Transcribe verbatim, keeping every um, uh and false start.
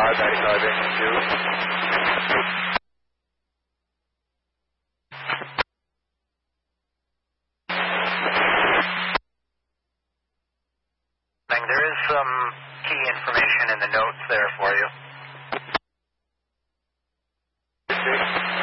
five ninety-five, engine two. There is some key information in the notes there for you. Okay.